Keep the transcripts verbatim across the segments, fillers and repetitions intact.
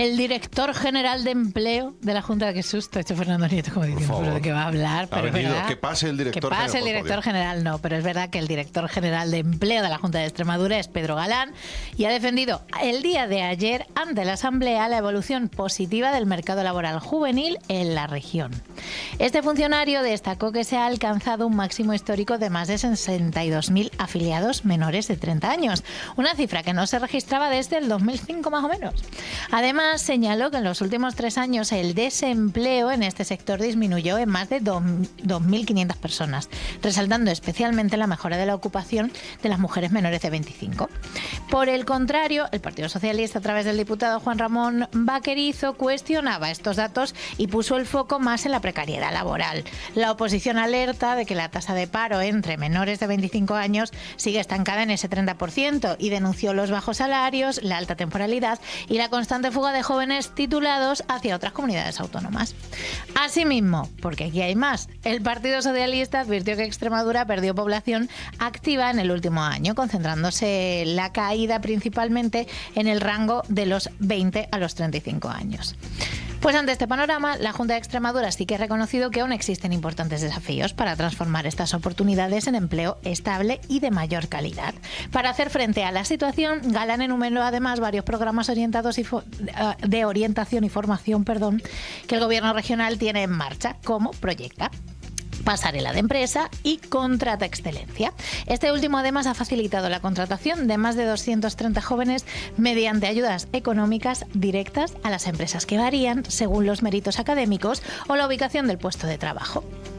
El director general de empleo de la Junta, qué susto, este Fernando Nieto como diciendo, pero ¿de qué va a hablar? Pero ha venido, verdad, que pase el director que pase general. el director general, no, pero es verdad que el director general de empleo de la Junta de Extremadura es Pedro Galán y ha defendido el día de ayer ante la Asamblea la evolución positiva del mercado laboral juvenil en la región. Este funcionario destacó que se ha alcanzado un máximo histórico de más de sesenta y dos mil afiliados menores de treinta años, una cifra que no se registraba desde el dos mil cinco más o menos. Además, señaló que en los últimos tres años el desempleo en este sector disminuyó en más de dos mil quinientas personas, resaltando especialmente la mejora de la ocupación de las mujeres menores de veinticinco. Por el contrario, el Partido Socialista, a través del diputado Juan Ramón Vaquerizo, cuestionaba estos datos y puso el foco más en la precariedad laboral. La oposición alerta de que la tasa de paro entre menores de veinticinco años sigue estancada en ese treinta por ciento y denunció los bajos salarios, la alta temporalidad y la constante fuga de jóvenes titulados hacia otras comunidades autónomas. Asimismo, porque aquí hay más, el Partido Socialista advirtió que Extremadura perdió población activa en el último año, concentrándose la caída principalmente en el rango de los veinte a los treinta y cinco años. Pues ante este panorama, la Junta de Extremadura sí que ha reconocido que aún existen importantes desafíos para transformar estas oportunidades en empleo estable y de mayor calidad. Para hacer frente a la situación, Galán enumeró además varios programas orientados y de orientación y formación, perdón, que el Gobierno regional tiene en marcha, como Proyecta, Pasarela de Empresa y Contrata Excelencia. Este último además ha facilitado la contratación de más de doscientos treinta jóvenes mediante ayudas económicas directas a las empresas que varían según los méritos académicos o la ubicación del puesto de trabajo.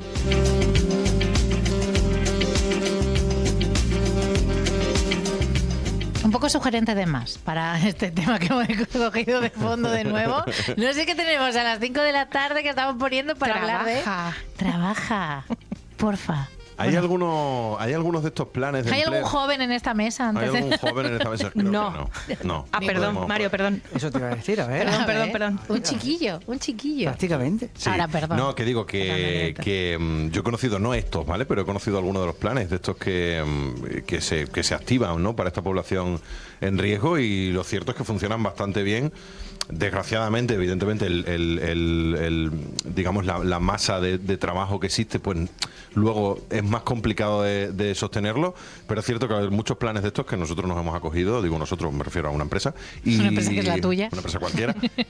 Un poco sugerente de más para este tema que hemos cogido de fondo de nuevo. No sé qué tenemos a las cinco de la tarde que estamos poniendo para Trabaja. hablar de... Trabaja. Porfa. ¿Hay, Bueno. algunos, ¿Hay algunos de estos planes de ¿Hay empleo? algún joven en esta mesa? Antes ¿Hay de- algún joven en esta mesa? Creo No. que no. no. Ah, No perdón, podemos- Mario, perdón. Eso te iba a decir, a ver. Perdón, A perdón, ver, perdón. Un chiquillo, un chiquillo. Prácticamente. Sí. Ahora, perdón. No, que digo que, Perdón, que mm, yo he conocido, no estos, ¿vale? Pero he conocido algunos de los planes de estos que, mm, que, se, que se activan, ¿no? Para esta población en riesgo y lo cierto es que funcionan bastante bien. Desgraciadamente, evidentemente, el, el- el- el, digamos la, la masa de, de trabajo que existe, pues luego es más complicado de, de sostenerlo, pero es cierto que hay muchos planes de estos que nosotros nos hemos acogido, digo nosotros, me refiero a una empresa. Y, Una empresa que es la tuya. Una empresa cualquiera.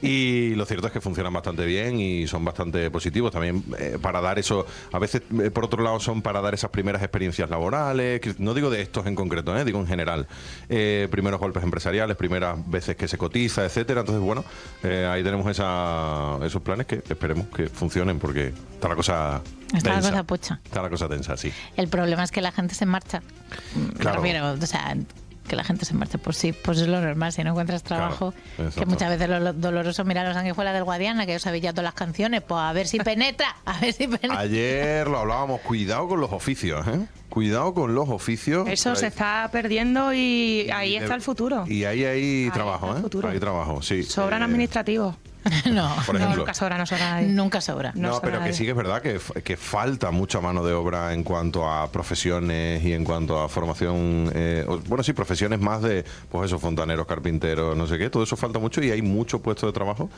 Y lo cierto es que funcionan bastante bien y son bastante positivos también eh, para dar eso, a veces eh, por otro lado son para dar esas primeras experiencias laborales, que no digo de estos en concreto, eh, digo en general, eh, primeros golpes empresariales, primeras veces que se cotiza, etcétera. Entonces, bueno, eh, ahí tenemos esa, esos planes que esperemos que funcionen porque está la cosa Está la tensa. cosa pocha. Está la cosa tensa, sí. El problema es que la gente se marcha. Claro. Me refiero, o sea, que la gente se marche por sí, pues es lo normal. Si no encuentras trabajo, Claro, que exacto. muchas veces lo, lo doloroso, mira Los Sanguijuelas del Guadiana, que yo sabía ya todas las canciones, pues a ver si penetra, a ver si penetra. Ayer lo hablábamos, cuidado con los oficios, ¿eh? Cuidado con los oficios. Eso Por se ahí- está perdiendo y ahí y está de- el futuro. Y ahí hay Ahí trabajo, está el ¿eh? futuro. Hay trabajo, sí. Sobran Eh, administrativos. No, por No, ejemplo. nunca sobra, no sobra nadie. nunca sobra. No No, sobra pero que nadie. sí que es verdad que, f- que falta mucha mano de obra en cuanto a profesiones y en cuanto a formación. eh, o- bueno, sí, profesiones más de, pues eso, fontaneros, carpinteros, no sé qué. Todo eso falta mucho y hay mucho puesto de trabajo.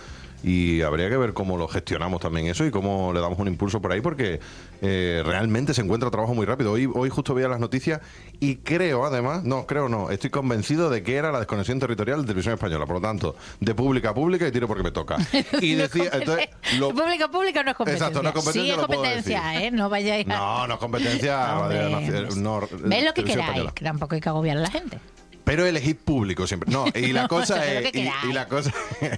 Y habría que ver cómo lo gestionamos también eso y cómo le damos un impulso por ahí porque eh, realmente se encuentra trabajo muy rápido. Hoy, hoy justo veía las noticias y creo, además, no, creo no, estoy convencido de que era la desconexión territorial de Televisión Española. Por lo tanto, de pública a pública y tiro porque me toca. Y decía, entonces, lo- Pública, pública no es competencia. Exacto, no es competencia, Sí es lo puedo competencia, decir. ¿eh? No vayáis a... No, no es competencia. Hombre, de naci- no, ¿ves lo que televisión queráis? española. Que tampoco hay que agobiar a la gente. Pero elegid público siempre. No, y la No, cosa haced lo es. que Y, queráis. y la cosa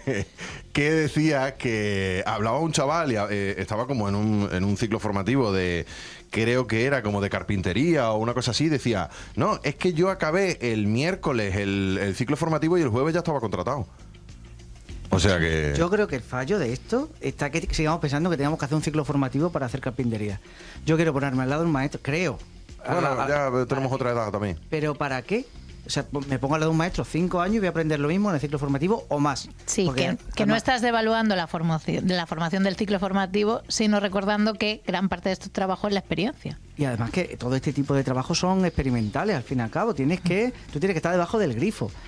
que decía que hablaba un chaval y eh, estaba como en un, en un ciclo formativo de. Creo que era como de carpintería o una cosa así. Decía, no, es que yo acabé el miércoles el, el ciclo formativo y el jueves ya estaba contratado. O sea que. Yo creo que el fallo de esto está que sigamos pensando que tenemos que hacer un ciclo formativo para hacer carpintería. Yo quiero ponerme al lado de un maestro, creo. Bueno, A- a- ya para tenemos qué. otra edad también. ¿Pero para qué? O sea, me pongo al lado de un maestro cinco años y voy a aprender lo mismo en el ciclo formativo o más. Sí, Porque, que, que no además, estás devaluando la formación, de la formación del ciclo formativo, sino recordando que gran parte de estos trabajos es la experiencia. Y además que todo este tipo de trabajos son experimentales, al fin y al cabo. Tienes que, tú tienes que estar debajo del grifo.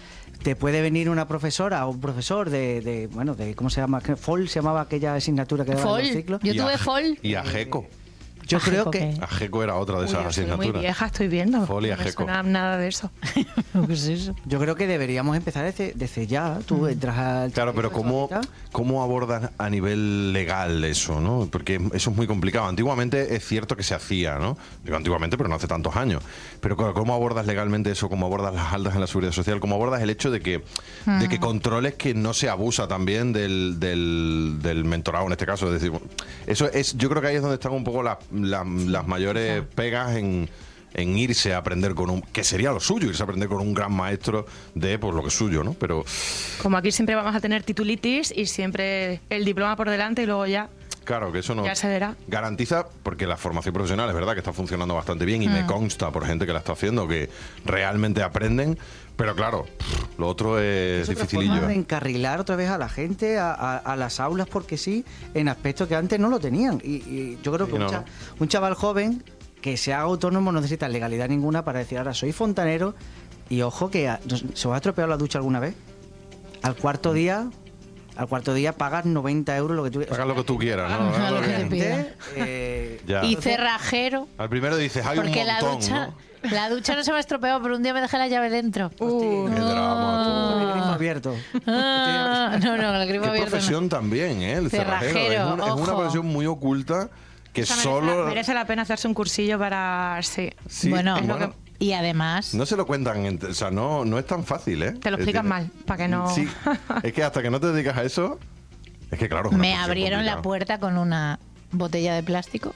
te puede venir una profesora o un profesor de, de bueno, de ¿cómo se llama? ¿Qué? F O L se llamaba aquella asignatura que daba en los ciclos. Yo Y tuve a- F O L. Y Ageco. Yo Ajeco, creo que ¿qué? Ageco era otra de esas Uy, yo soy muy asignaturas. vieja, estoy viendo. Foli y No me Ageco. suena nada de eso. ¿Qué es eso? yo creo que deberíamos empezar desde, desde ya. Tú entras al Claro, pero ¿cómo, ¿cómo abordas a nivel legal eso, no? Porque eso es muy complicado. Antiguamente es cierto que se hacía, ¿no? Digo antiguamente, pero no hace tantos años. Pero claro, ¿cómo abordas legalmente eso? ¿Cómo abordas las altas en la seguridad social? ¿Cómo abordas el hecho de que, de que controles que no se abusa también del, del, del mentorado en este caso? Es decir, eso es, yo creo que ahí es donde están un poco las, las, las mayores pegas en, en irse a aprender con un, que sería lo suyo, irse a aprender con un gran maestro de pues lo que es suyo, ¿no? Pero Como aquí siempre vamos a tener titulitis y siempre el diploma por delante y luego ya. claro que eso no Ya se verá. garantiza, porque la formación profesional es verdad que está funcionando bastante bien y me consta por gente que la está haciendo que realmente aprenden, pero claro, pff, lo otro es Es otra dificilillo. forma de encarrilar otra vez a la gente a, a- a las aulas porque sí, en aspectos que antes no lo tenían. Y, y yo creo que Sí, un, no, cha- no. un chaval joven que se haga autónomo no necesita legalidad ninguna para decir, ahora soy fontanero y ojo que a- ¿se os ha estropeado la ducha alguna vez? Al cuarto día... Al cuarto día pagas noventa euros lo que tú... Hagas lo que tú quieras, ¿no? Ah, Hagas lo lo que que- te pida. Gente, eh, Ya. Y cerrajero. Al primero dices, hay Porque un la montón, ducha, ¿no? la ducha no se me estropeó, pero un día me dejé la llave dentro. Uh, Qué drama, con el tú. grifo abierto. Ah, no, no, el grifo Qué abierto. profesión no. también, ¿eh? El cerrajero. Cerrajero, Es una, es una ojo. profesión muy oculta que o sea, merece, solo... merece la pena hacerse un cursillo para. Sí. Sí, bueno, es bueno. y además, No se lo cuentan, en- o sea, no, no es tan fácil, ¿eh? Te lo Es explican decir, mal, para que no. Sí, es que hasta que no te dedicas a eso, es que claro. es una me profesión abrieron la complicada. puerta con una botella de plástico.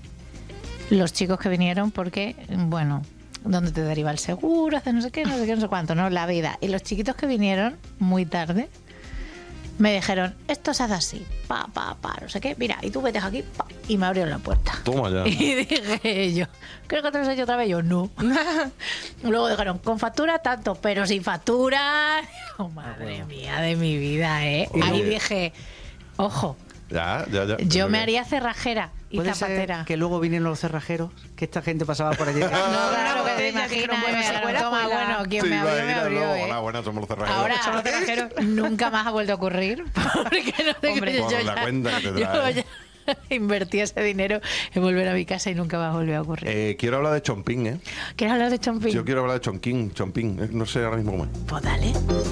Los chicos que vinieron, porque, bueno, ¿dónde te deriva el seguro? Hace no sé qué, no sé qué, no sé cuánto, ¿no? La vida. Y los chiquitos que vinieron muy tarde me dijeron, esto se hace así, pa, pa, pa, no sé qué, mira, y tú vete aquí, pa, y me abrieron la puerta. Toma ya. Y dije yo, ¿creo que te lo has hecho otra vez? Yo, no. Luego dijeron, con factura tanto, pero sin factura. Oh, madre mía de mi vida, ¿eh? Oye. Ahí dije, ojo, Ya, ya, ya. yo Es me lo que- haría cerrajera y Puede zapatera. ser que luego vinieron los cerrajeros, que esta gente pasaba por allí. No, claro, que te Ya imaginas, dijeron, bueno, me si dijeron, fuera, toma, pues la- bueno, quien Sí, me iba a abrió, me ir a abrió, luego, ¿eh? hola, buenas, somos los cerrajeros. Ahora, Somos cerrajeros. nunca más ha vuelto a ocurrir. Porque no sé Hombre, qué- por yo la ya- cuenta que te yo trae. ya invertí ese dinero en volver a mi casa y nunca más volvió a ocurrir. Eh, quiero hablar de Chompín, ¿eh? ¿Quieres hablar de Chompín? Yo quiero hablar de Chonquín, Chompín. eh, No sé ahora mismo cómo es. Pues dale.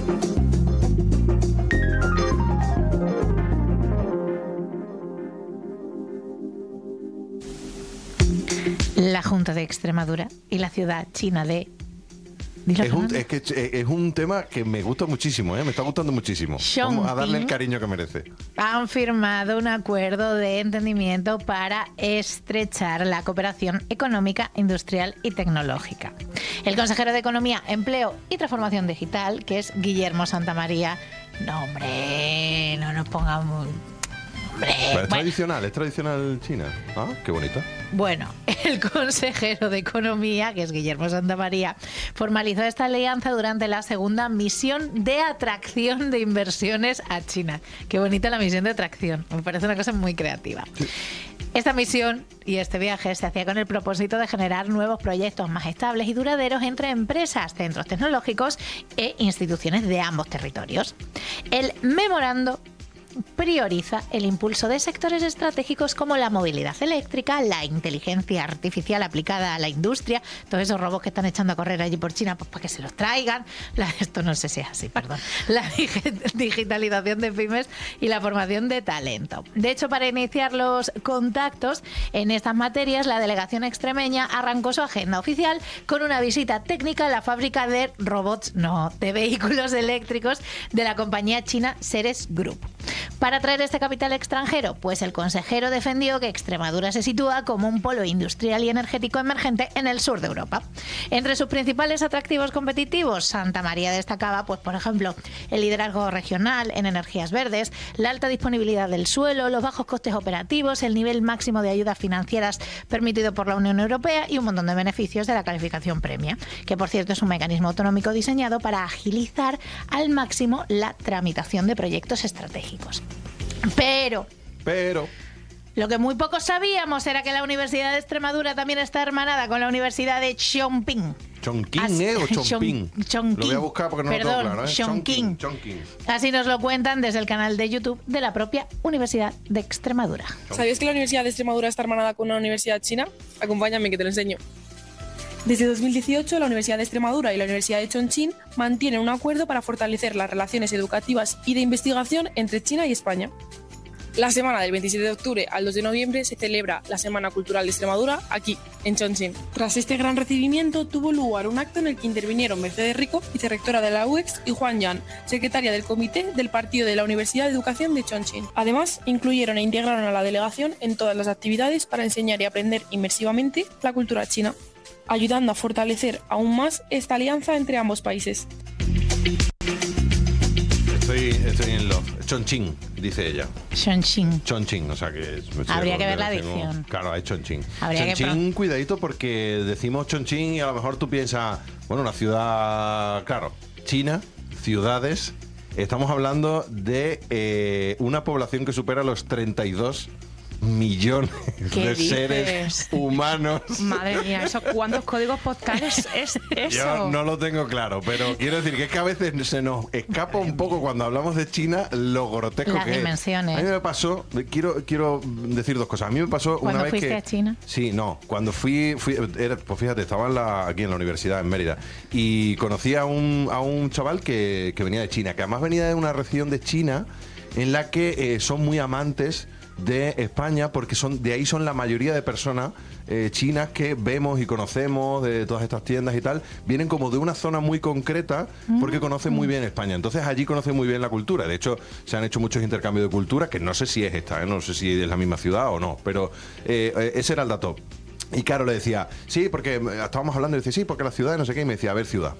La Junta de Extremadura y la ciudad china de... Dilo, Es un, Fernando. es, que ch- es un tema que me gusta muchísimo, ¿eh? Me está gustando muchísimo. Vamos a darle el Chompín. cariño que merece. Han firmado un acuerdo de entendimiento para estrechar la cooperación económica, industrial y tecnológica. El consejero de Economía, Empleo y Transformación Digital, que es Guillermo Santamaría, no hombre, no nos pongamos... Hombre, Pero es bueno. tradicional, es tradicional China. Ah, qué bonita. Bueno, el consejero de Economía, que es Guillermo Santamaría, formalizó esta alianza durante la segunda misión de atracción de inversiones a China. Qué bonita la misión de atracción, me parece una cosa muy creativa. Esta misión y este viaje se hacía con el propósito de generar nuevos proyectos más estables y duraderos entre empresas, centros tecnológicos e instituciones de ambos territorios. El memorando prioriza el impulso de sectores estratégicos como la movilidad eléctrica, la inteligencia artificial aplicada a la industria, todos esos robots que están echando a correr allí por China, pues para que se los traigan. La, esto no sé si es así, perdón. La digi- digitalización de pymes y la formación de talento. De hecho, para iniciar los contactos en estas materias, la delegación extremeña arrancó su agenda oficial con una visita técnica a la fábrica de robots, no, de vehículos eléctricos de la compañía china Ceres Group. Para atraer este capital extranjero, pues el consejero defendió que Extremadura se sitúa como un polo industrial y energético emergente en el sur de Europa. Entre sus principales atractivos competitivos, Santamaría destacaba, pues por ejemplo, el liderazgo regional en energías verdes, la alta disponibilidad del suelo, los bajos costes operativos, el nivel máximo de ayudas financieras permitido por la Unión Europea y un montón de beneficios de la calificación premia, que por cierto es un mecanismo autonómico diseñado para agilizar al máximo la tramitación de proyectos estratégicos. Pero Pero... lo que muy pocos sabíamos era que la Universidad de Extremadura también está hermanada con la Universidad de Chompín. Chongqing, Así- ¿eh? O Chong- Chongping. Chongqing. Lo voy a buscar porque no Perdón, lo tengo claro, ¿eh? Chongqing. Chongqing. Así nos lo cuentan desde el canal de YouTube de la propia Universidad de Extremadura. ¿Sabías que la Universidad de Extremadura está hermanada con una universidad china? Acompáñame que te lo enseño. Desde dos mil dieciocho, la Universidad de Extremadura y la Universidad de Chongqing mantienen un acuerdo para fortalecer las relaciones educativas y de investigación entre China y España. La semana del veintisiete de octubre al dos de noviembre se celebra la Semana Cultural de Extremadura aquí, en Chongqing. Tras este gran recibimiento, tuvo lugar un acto en el que intervinieron Mercedes Rico, vicerrectora de la U E X, y Juan Yan, secretaria del Comité del Partido de la Universidad de Educación de Chongqing. Además, incluyeron e integraron a la delegación en todas las actividades para enseñar y aprender inmersivamente la cultura china, ayudando a fortalecer aún más esta alianza entre ambos países. Estoy, estoy en love. Chongqing, dice ella. Chongqing. Chongqing, o sea que... es- Habría que ver tengo- la dicción. Claro, es Chongqing. Habría que Chongqing, cuidadito porque decimos Chongqing y a lo mejor tú piensas, bueno, una ciudad, claro, China, ciudades. Estamos hablando de eh, una población que supera los treinta y dos millones ¿Qué de dices? seres humanos. Madre mía, ¿eso cuántos códigos postales es eso? Yo no lo tengo claro, pero quiero decir que es que a veces se nos escapa un poco cuando hablamos de China lo grotesco Las que dimensiones. es. A mí me pasó, quiero, quiero decir dos cosas. A mí me pasó ¿Cuándo una vez fuiste que... a China? Sí, no, cuando fui, fui era, pues fíjate, estaba en la- aquí en la universidad, en Mérida, y conocí a un, a un chaval que, que venía de China, que además venía de una región de China en la que eh, son muy amantes de España, porque son de ahí son la mayoría de personas eh, chinas que vemos y conocemos de todas estas tiendas y tal, vienen como de una zona muy concreta porque conocen muy bien España. Entonces allí conocen muy bien la cultura. De hecho, se han hecho muchos intercambios de cultura, que no sé si es esta, ¿eh? No sé si es la misma ciudad o no, pero eh, eh, ese era el dato. Y claro, le decía, sí, porque estábamos hablando y dice, sí, porque la ciudad, no sé qué, y me decía, a ver, ciudad.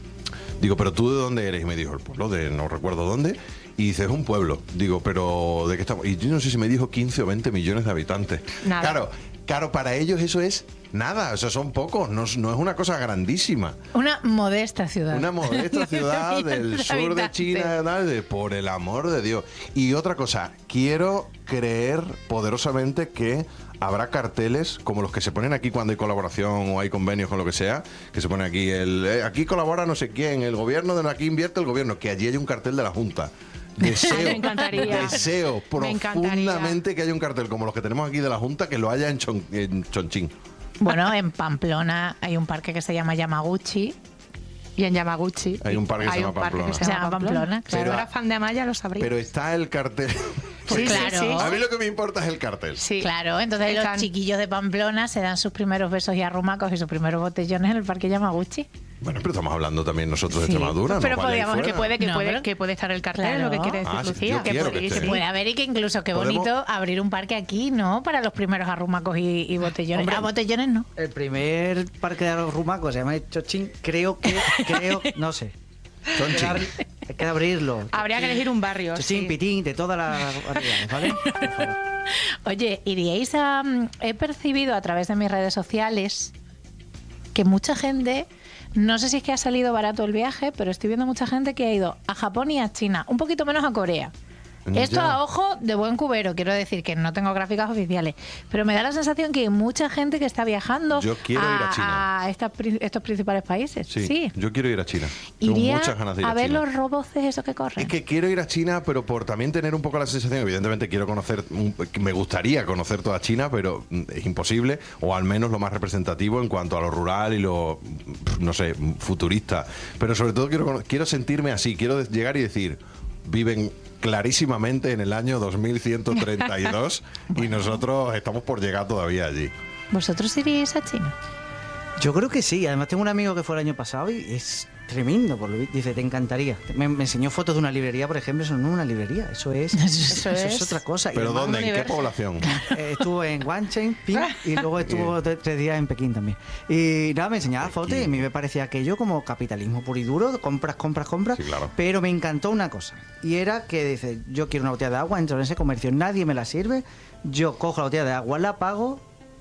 Digo, ¿pero tú de dónde eres? Y me dijo, el pueblo de no recuerdo dónde. Y dice, es un pueblo. Digo, ¿pero de qué estamos? Y yo no sé si me dijo quince o veinte millones de habitantes. Nada. Claro, claro, para ellos eso es nada. O sea, son pocos. No, es- no es una cosa grandísima. Una modesta ciudad. Una modesta ciudad del sur de Habitantes. China, tal, de, por el amor de Dios. Y otra cosa, quiero creer poderosamente que habrá carteles como los que se ponen aquí cuando hay colaboración o hay convenios con lo que sea, que se pone aquí el eh, aquí colabora no sé quién, el gobierno de aquí invierte el gobierno, que allí hay un cartel de la Junta. Deseo, Me encantaría. deseo Me encantaría. profundamente que haya un cartel como los que tenemos aquí de la Junta, que lo haya en, Chon- en Chongqing. Bueno, en Pamplona hay un parque que se llama Yamaguchi. Y en Yamaguchi. Hay un parque que se hay llama un parque que Pamplona. se llama Pamplona. claro. Si tú eras fan de Amaya, lo sabrías. Pero está el cartel. Sí, Claro. sí, sí. A mí lo que me importa es el cartel. Sí. Claro, entonces Están- los chiquillos de Pamplona se dan sus primeros besos y arrumacos y sus primeros botellones en el parque Yamaguchi. Bueno, pero estamos hablando también nosotros de Sí. Extremadura, Pero no vayáis podríamos, que fuera. puede, que, No, puede, pero- que puede estar el cartel, Claro. lo que quiere decir Ah, sí, Lucía. yo quiero que podría- esté. sí. Puede haber y que incluso qué ¿Podemos? bonito abrir un parque aquí, ¿no? Para los primeros arrumacos y, y botellones. Hombre. Ah, botellones no. El primer parque de los rumacos se llama Chongqing, creo que, creo, no sé. Chongqing. Hay que- Hay que abrirlo. Habría que elegir un barrio. Chongqing, sí. Pitín, de todas las variedades, ¿vale? Por favor. Oye, iríais a... mm, He percibido a través de mis redes sociales que mucha gente... No sé si es que ha salido barato el viaje, pero estoy viendo mucha gente que ha ido a Japón y a China, un poquito menos a Corea. Esto Ya. a ojo de buen cubero, quiero decir que no tengo gráficas oficiales, pero me da la sensación que hay mucha gente que está viajando Yo quiero ir a China. a estas pri- estos principales países. Sí, Sí. yo quiero ir a China. Tengo Iría muchas ganas de ir a, a ver China. los roboces esos que corren. Es que quiero ir a China, pero por también tener un poco la sensación, evidentemente quiero conocer, un- me gustaría conocer toda China, pero mm, es imposible, o al menos lo más representativo en cuanto a lo rural y lo, no sé, futurista. Pero sobre todo quiero, cono- quiero sentirme así, quiero de- llegar y decir, viven clarísimamente en el año dos mil ciento treinta y dos y nosotros estamos por llegar todavía allí. ¿Vosotros iríais a China? Yo creo que sí. Además, tengo un amigo que fue el año pasado y es tremendo. Por lo visto. Dice, te encantaría. Me, me enseñó fotos de una librería, por ejemplo. Eso no es una librería. Eso es, Eso eso es es. otra cosa. Y ¿Pero además, dónde? ¿En qué universo. población? eh, estuvo en Wancheng, Ping, y luego estuvo tre- tres días en Pekín también. Y nada, me enseñaba fotos y a mí me parecía aquello como capitalismo puro y duro, compras, compras, compras. Sí, claro. Pero me encantó una cosa, y era que dice, yo quiero una botella de agua, entro en ese comercio, nadie me la sirve, yo cojo la botella de agua, la pago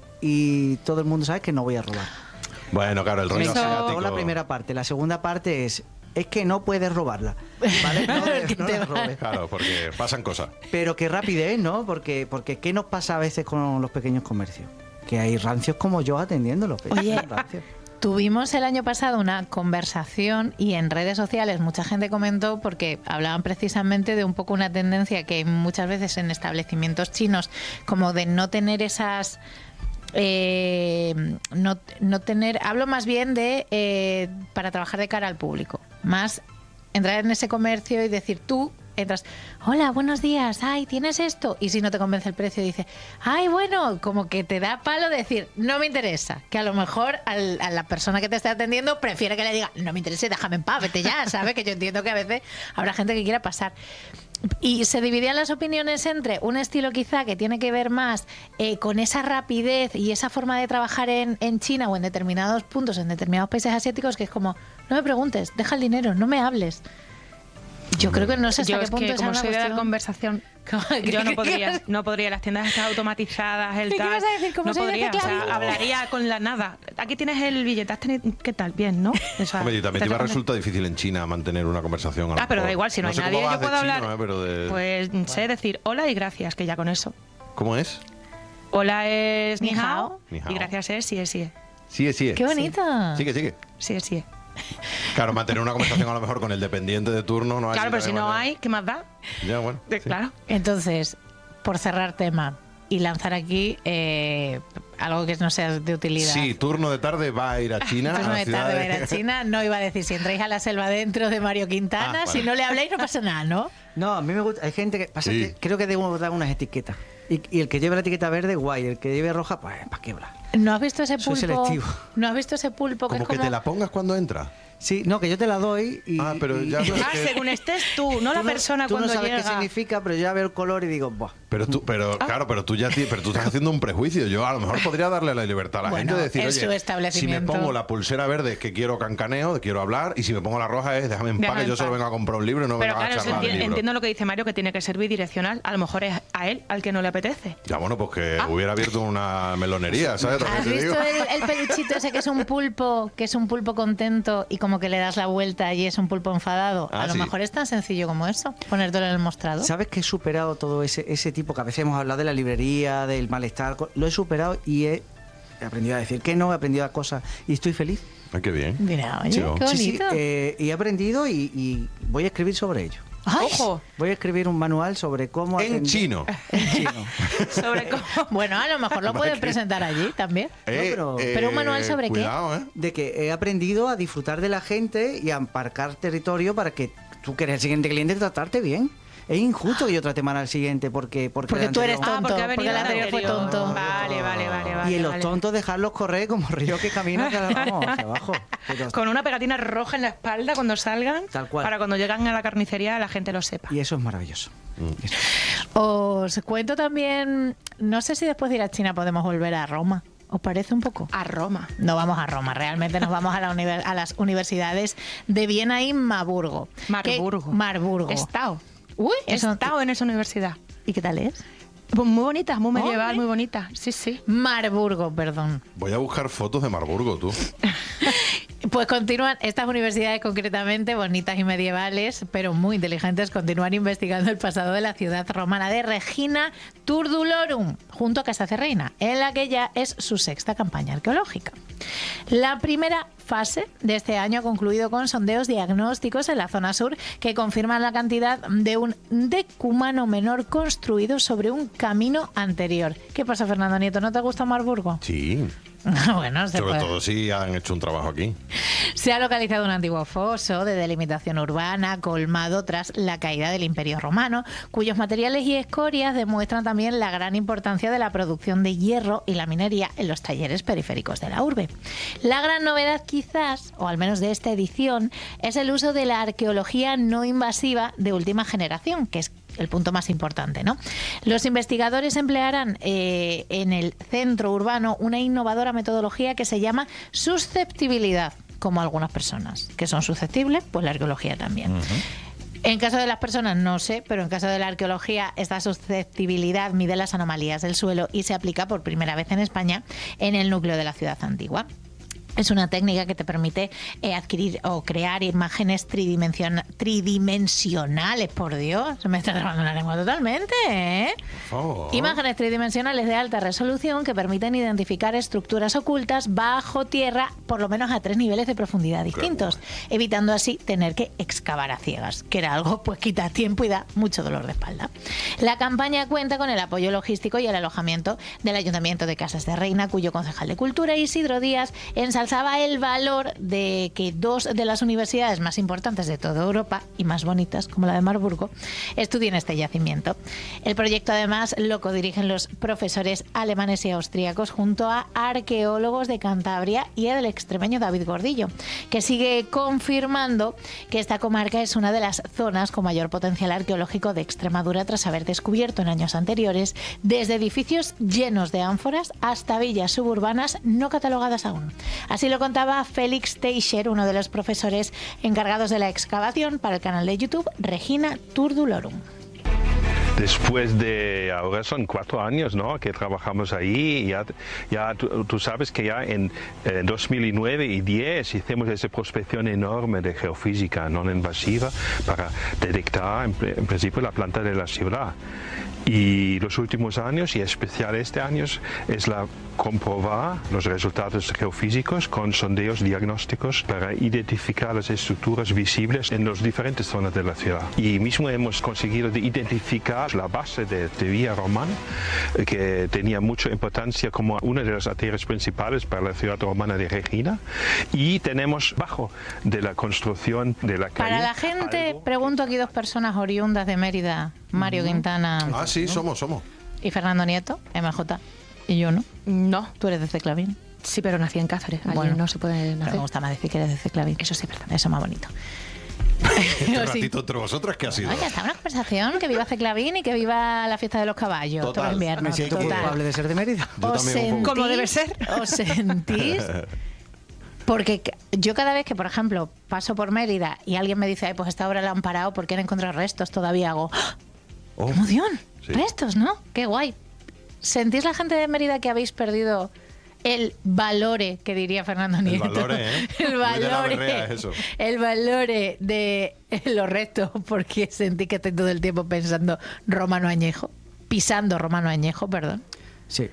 y todo el mundo sabe que no voy a robar. Bueno, claro, el rollo Eso- asiático. La primera parte. La segunda parte es, es que no puedes robarla, ¿vale? No, Que no te la va- robes. Claro, porque pasan cosas. Pero qué rapidez, ¿no? Porque, porque ¿qué nos pasa a veces con los pequeños comercios? Que hay rancios como yo atendiéndolos. Oye, rancios. Tuvimos el año pasado una conversación y en redes sociales mucha gente comentó porque hablaban precisamente de un poco una tendencia que hay muchas veces en establecimientos chinos como de no tener esas... Eh, no, no tener, hablo más bien de eh, para trabajar de cara al público, más entrar en ese comercio y decir tú entras, hola, buenos días, ay, ¿tienes esto? Y si no te convence el precio, dice, ay, bueno, como que te da palo decir, no me interesa, que a lo mejor al, a la persona que te está atendiendo prefiere que le diga, no me interesa, déjame en paz, vete ya, ¿sabes? Que yo entiendo que a veces habrá gente que quiera pasar. Y se dividían las opiniones entre un estilo quizá que tiene que ver más eh, con esa rapidez y esa forma de trabajar en, en China o en determinados puntos, en determinados países asiáticos, que es como, no me preguntes, deja el dinero, no me hables. Yo creo que no sé hasta yo qué es punto que, es como una soy de la cuestión... conversación, yo no podría, no podría. Las tiendas están automatizadas, el ¿Qué tal. ibas a decir? ¿Cómo No soy de podría, o teclado? sea, hablaría con la nada. Aquí tienes el billete, has tenido- ¿qué tal? Bien, ¿no? O sea, Hombre, y también te te va a responde- resulta difícil en China mantener una conversación. a lo Ah, pero da mejor. igual, si no, hay sé cómo nadie, vas yo de puedo chino, hablar. ¿eh? Pero de- Pues sé decir hola y gracias, que ya con eso. ¿Cómo es? Hola es Ni ni hao. hao, Ni hao. y gracias es sí es sí. Sigue, sigue. ¡Qué bonita! Sigue, sigue. Sí es sí. Claro, mantener una conversación a lo mejor con el dependiente de turno no hay. Claro, pero si no hay, ¿qué más da? Ya, bueno. Eh, sí. Claro. Entonces, por cerrar tema y lanzar aquí eh, algo que no sea de utilidad. Sí, turno de tarde va a ir a China. Turno a la de ciudad tarde va a de- ir a China. No iba a decir si entráis a la selva dentro de Mario Quintana, Ah, vale. si no le habláis no pasa nada, ¿no? No, a mí me gusta. Hay gente que pasa Sí. que creo que debemos dar unas etiquetas. Y, y el que lleve la etiqueta verde, guay. El que lleve roja, pues, ¿para qué hablar? ¿No has visto ese pulpo? Soy selectivo. ¿No has visto ese pulpo que Como es que como... te la pongas cuando entra. Sí, no, que yo te la doy y... Ah, pero y- ya- y- Ah, según estés tú, no la tú persona tú cuando no sabes llega. qué significa, pero yo ya veo el color y digo, buah. Pero tú, pero Ah. claro, pero tú ya ti- pero tú estás haciendo un prejuicio. Yo a lo mejor podría darle la libertad a la Bueno, gente de decir, es su oye, si me establecimiento. pongo la pulsera verde es que quiero cancaneo, quiero hablar, y si me pongo la roja es déjame en paz, Déjame que yo en solo paz. vengo a comprar un libro y no Pero vengo claro, a eso charlar del enti- libro. entiendo lo que dice Mario, que tiene que ser bidireccional. A lo mejor es a él al que no le apetece. Ya bueno, pues que Ah. hubiera abierto una melonería, ¿sabes? También ¿Has te digo. visto el, el peluchito ese que es un pulpo, que es un pulpo contento y como que le das la vuelta y es un pulpo enfadado? Ah, a lo sí. mejor es tan sencillo como eso, ponértelo en el mostrador. ¿Sabes que he superado todo ese, ese tipo que a veces hemos hablado de la librería, del malestar? co- Lo he superado y he, he aprendido a decir que no, he aprendido a cosas y estoy feliz. Ay, qué bien. Mira, oye, Sí, qué Sí, sí, bonito. eh, y he aprendido y, y voy a escribir sobre ello. Ay, Ojo, Voy a escribir un manual sobre cómo... En atender- chino. En chino. sobre cómo. Bueno, a lo mejor lo pueden presentar allí también. Eh, pero- pero un manual sobre qué? cuidado, ¿eh? De que he aprendido a disfrutar de la gente y a emparcar territorio para que tú, que eres el siguiente cliente, tratarte bien. Es injusto que yo trate mal al siguiente porque... Porque, Porque el tú eres anterior- tonto. Ah, porque ha venido porque el anterior fue tonto. Vale, vale, vale, vale. Y en los vale. tontos dejarlos correr como río que camina hacia, vamos, hacia abajo. Pero- Con una pegatina roja en la espalda cuando salgan. Tal cual. Para cuando llegan a la carnicería la gente lo sepa. y eso es maravilloso. Mm. Eso. Os cuento también, no sé si después de ir a China podemos volver a Roma. ¿Os parece un poco? A Roma. No vamos a Roma, realmente nos vamos a, la univer- a las universidades de Viena y Marburgo. Marburgo. ¿Qué? Marburgo. He estado. Uy, He eso- estado en esa universidad. ¿Y qué tal es? Pues muy bonita, muy medieval, Hombre. muy bonita. Sí, sí. Marburgo, perdón. Voy a buscar fotos de Marburgo, tú. Pues continúan, estas universidades concretamente, bonitas y medievales, pero muy inteligentes, continúan investigando el pasado de la ciudad romana de Regina Turdulorum, junto a Casacerreina, en la que ya es su sexta campaña arqueológica. La primera fase de este año ha concluido con sondeos diagnósticos en la zona sur que confirman la cantidad de un decumano menor construido sobre un camino anterior. ¿Qué pasa, Fernando Nieto? ¿No te gusta Marburgo? Sí. Bueno, se Sobre puede. todo si han hecho un trabajo aquí. Se ha localizado un antiguo foso de delimitación urbana colmado tras la caída del Imperio Romano, cuyos materiales y escorias demuestran también la gran importancia de la producción de hierro y la minería en los talleres periféricos de la urbe. La gran novedad quizás, o al menos de esta edición, es el uso de la arqueología no invasiva de última generación, que es el punto más importante, ¿no? Los investigadores emplearán eh, en el centro urbano una innovadora metodología que se llama susceptibilidad, como algunas personas que son susceptibles, pues la arqueología también. En caso de las personas no sé, pero en caso de la arqueología esta susceptibilidad mide las anomalías del suelo y se aplica por primera vez en España en el núcleo de la ciudad antigua. Es una técnica que te permite eh, adquirir o crear imágenes tridimensiona- tridimensionales. Por Dios, se me está trabando la lengua totalmente, ¿eh? Por favor. Imágenes tridimensionales de alta resolución que permiten identificar estructuras ocultas bajo tierra, por lo menos a tres niveles de profundidad distintos, evitando así tener que excavar a ciegas, que era algo pues quita tiempo y da mucho dolor de espalda. La campaña cuenta con el apoyo logístico y el alojamiento del Ayuntamiento de Casas de Reina, cuyo concejal de Cultura, Isidro Díaz, ensalzaba el valor de que dos de las universidades más importantes de toda Europa y más bonitas, como la de Marburgo, estudien este yacimiento. El proyecto, además, lo codirigen los profesores alemanes y austríacos junto a arqueólogos de Cantabria y el extremeño David Gordillo, que sigue confirmando que esta comarca es una de las zonas con mayor potencial arqueológico de Extremadura, tras haber descubierto en años anteriores desde edificios llenos de ánforas hasta villas suburbanas no catalogadas aún. Así lo contaba Félix Teixeira, uno de los profesores encargados de la excavación, para el canal de YouTube Regina Turdulorum. Después de, ahora son cuatro años, ¿no?, que trabajamos ahí. Ya, ya tú, tú sabes que ya en eh, dos mil nueve y diez hicimos esa prospección enorme de geofísica no invasiva para detectar en, en principio la planta de la ciudad. Y los últimos años, y especial este año, es la comprobar los resultados geofísicos con sondeos diagnósticos para identificar las estructuras visibles en las diferentes zonas de la ciudad. Y mismo hemos conseguido de identificar la base de, de Vía Romana, que tenía mucha importancia como una de las arterias principales para la ciudad romana de Regina. Y tenemos bajo de la construcción de la calle. Para la gente, algo... pregunto aquí dos personas oriundas de Mérida, Mario Quintana. Ah, sí, somos, somos. Y Fernando Nieto, M J. Y yo no. No. Tú eres de Ceclavín. Sí, pero nací en Cáceres. Allí Bueno, no se puede Pero nacer. me gusta más decir que eres de Ceclavín. Eso sí, es verdad. Eso es más bonito. Este Yo sí. ratito entre vosotras, ¿qué ha sido? Ay, ya está una conversación. Que viva Ceclavín y que viva la fiesta de los caballos. Total. Todo el invierno. Me siento Total. culpable de ser de Mérida. Yo ¿Os también un poco. Como debe ser. ¿Os sentís? Porque yo cada vez que, por ejemplo, paso por Mérida y alguien me dice, ay, pues esta obra la han parado porque han encontrado restos, todavía hago, ¡ah! Oh, ¡Qué emoción! sí. Restos, ¿no? ¡Qué guay! ¿Sentís la gente de Mérida que habéis perdido el valore, que diría Fernando Nieto? valore, ¿eh? El Muy de la valore. berrea, eso. El valore de los restos, porque sentí que estoy todo el tiempo pensando romano añejo, pisando romano añejo, perdón. Sí.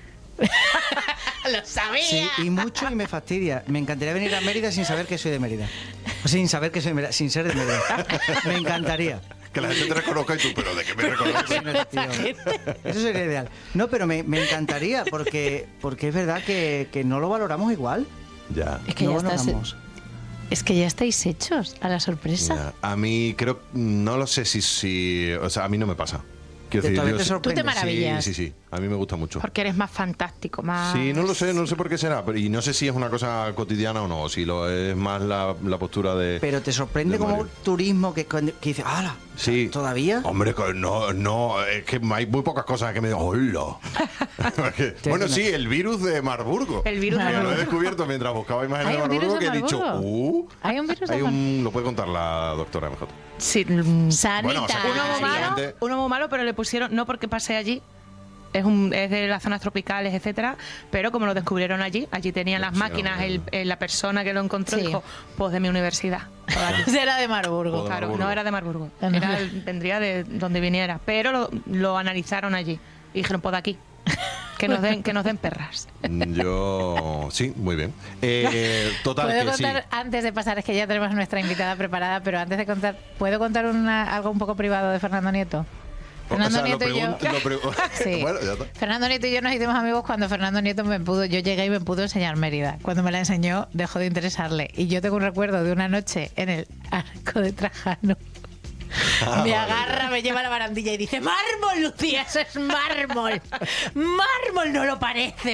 ¡Lo sabía! Sí, y mucho y me fastidia. Me encantaría venir a Mérida sin saber que soy de Mérida. O sin saber que soy de Mérida, sin ser de Mérida. Me encantaría. Que la gente te reconozca y tú, pero ¿de qué me reconoces? Sí, no, tío. Eso sería ideal. No, pero me, me encantaría porque, porque es verdad que, que no lo valoramos igual. Ya. Es que no ya estás- valoramos. Es que ya estáis hechos a la sorpresa. Ya. A mí creo, no lo sé si, si, o sea, a mí no me pasa. Quiero Que todavía yo te sí- sorprende. Tú te maravillas. Sí, sí, sí. A mí me gusta mucho. Porque eres más fantástico, más... Sí, no lo sé, no sé por qué será, pero y no sé si es una cosa cotidiana o no, o si lo es más la, la postura de... Pero te sorprende de como Mario. turismo que, que dice, ¡hala! Sí. ¿Todavía? Hombre, co- no, no, es que hay muy pocas cosas que me digan, ¡hola! Porque- bueno, sí, el virus de Marburgo. El virus de Que lo he Marburgo. descubierto mientras buscaba imágenes ¿Hay de un virus Marburgo, de que he dicho, Marburgo? ¡uh! ¿Hay un virus de Hay Marburgo? un, lo puede contar la doctora M J. Sí, mm, Sanita. Bueno, o sea, que uno muy malo, Básicamente- uno muy malo, pero le pusieron, no porque pasé allí, es, un, es de las zonas tropicales, etcétera, pero como lo descubrieron allí, allí tenían las Sí, máquinas, el, el- la persona que lo encontró Sí. dijo, pues de mi universidad. Por aquí. Será de Marburgo. de Claro, Marburgo. no era de Marburgo, Ah, no. era el- vendría de donde viniera, pero lo, lo analizaron allí y dijeron, pues de aquí, que nos den, que nos den perras. Yo, sí, muy bien. Eh, total, ¿Puedo que sí. contar, antes de pasar, es que ya tenemos a nuestra invitada preparada, pero antes de contar, ¿puedo contar una, algo un poco privado de Fernando Nieto? Fernando O sea, lo Nieto y yo. pregunto- lo pre- Sí. Bueno, ya está. Fernando Nieto y yo nos hicimos amigos cuando Fernando Nieto me pudo, yo llegué y me pudo enseñar Mérida. Cuando me la enseñó, dejó de interesarle. Y yo tengo un recuerdo de una noche en el Arco de Trajano. Ah, Me vale. agarra, me lleva a la barandilla y dice, mármol, Lucía, eso es mármol. Mármol no lo parece,